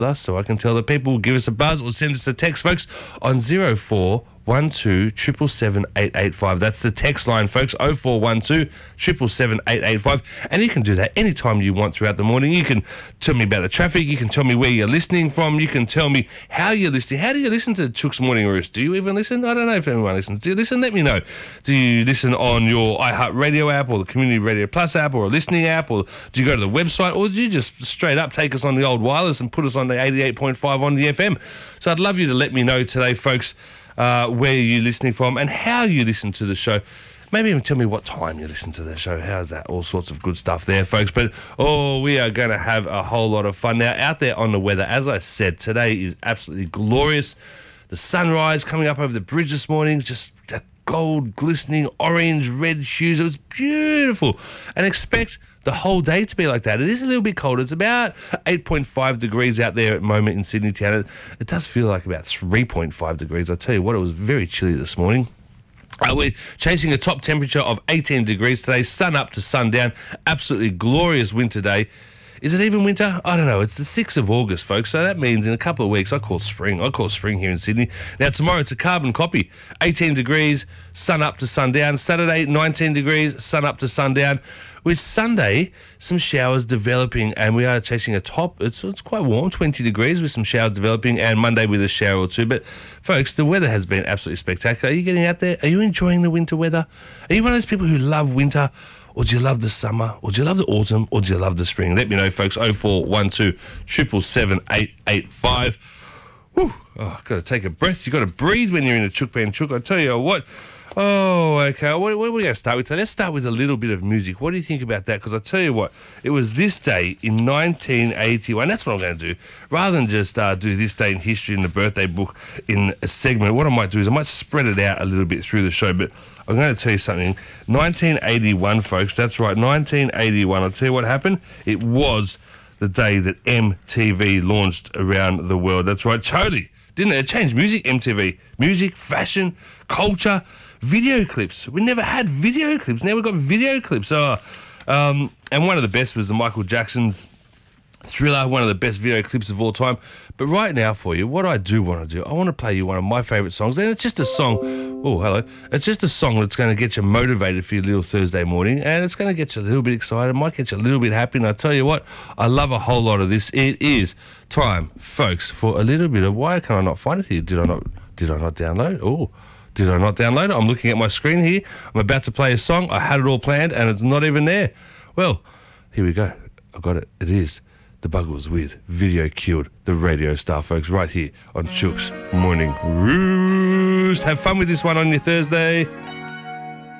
us so I can tell the people. Give us a buzz or send us a text, folks, on 0412 777 885. That's the text line, folks, 0412 777 885. And you can do that anytime you want throughout the morning. You can tell me about the traffic. You can tell me where you're listening from. You can tell me how you're listening. How do you listen to Chook's Morning Roost? Do you even listen? I don't know if anyone listens. Do you listen? Let me know. Do you listen on your iHeartRadio app or the Community Radio Plus app or a listening app? Or do you go to the website? Or do you just straight up take us on the old wireless and put us on the 88.5 on the FM? So I'd love you to let me know today, folks, where you're listening from and how you listen to the show. Maybe even tell me what time you listen to the show. How's that? All sorts of good stuff there, folks. But, we are going to have a whole lot of fun. Now, out there on the weather, as I said, today is absolutely glorious. The sunrise coming up over the bridge this morning, just that gold, glistening, orange, red hues. It was beautiful. And expect the whole day to be like that. It is a little bit cold. It's about 8.5 degrees out there at the moment in Sydney town. It does feel like about 3.5 degrees. I tell you what, it was very chilly this morning. We're chasing a top temperature of 18 degrees today, sun up to sundown. Absolutely glorious winter day. Is it even winter? I don't know. It's the 6th of August, folks. So that means in a couple of weeks, I call spring here in Sydney. Now, tomorrow it's a carbon copy. 18 degrees, sun up to sundown. Saturday, 19 degrees, sun up to sundown. With Sunday, some showers developing, and we are chasing a top. It's quite warm, 20 degrees with some showers developing, and Monday with a shower or two. But, folks, the weather has been absolutely spectacular. Are you getting out there? Are you enjoying the winter weather? Are you one of those people who love winter? Or do you love the summer? Or do you love the autumn? Or do you love the spring? Let me know, folks. 0412 777 885. Whew. Oh, I've got to take a breath. You've got to breathe when you're in a Chook Band Chook. I tell you what. Oh, okay. What are we going to start with today? Let's start with a little bit of music. What do you think about that? Because I tell you what, it was this day in 1981. That's what I'm going to do. Rather than just do this day in history in the birthday book in a segment, what I might do is I might spread it out a little bit through the show. But I'm going to tell you something. 1981, folks. That's right, 1981. I'll tell you what happened. It was the day that MTV launched around the world. That's right, totally. Didn't it? It changed music, MTV. Music, fashion, culture, video clips. We never had video clips. Now we've got video clips. And one of the best was the Michael Jackson's Thriller, one of the best video clips of all time. But right now for you, what I do want to do, I want to play you one of my favourite songs. And it's just a song. Oh, hello. It's just a song that's going to get you motivated for your little Thursday morning. And it's going to get you a little bit excited. Might get you a little bit happy. And I tell you what, I love a whole lot of this. It is time, folks, for a little bit of why can I not find it here? Did I not download? Oh, did I not download it? I'm looking at my screen here. I'm about to play a song. I had it all planned and it's not even there. Well, here we go. I got it. It is The Buggles with Video Killed the Radio Star, folks, right here on Chook's Morning Roost. Have fun with this one on your Thursday.